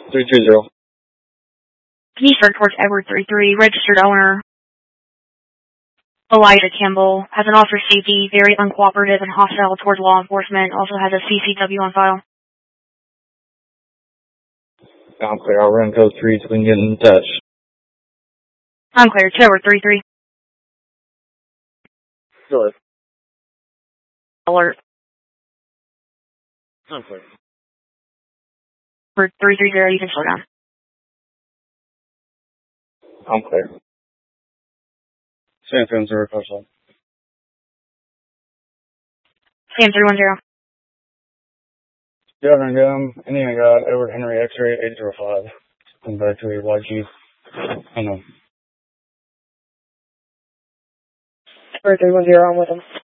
320. Keysburg towards Edward 33, registered owner Elijah Campbell has an officer safety, very uncooperative and hostile towards law enforcement, also has a CCW on file. I'm clear. I'll run code 3 so we can get in touch. I'm clear. Edward 33. Good. Alert. I'm clear. For 330, you can slow down. I'm clear. San Francisco request line. Sam 310. Governor Gum, Indiana God, Edward Henry X-ray 805. Come back to a YG. I know. Edward 310, I'm with him.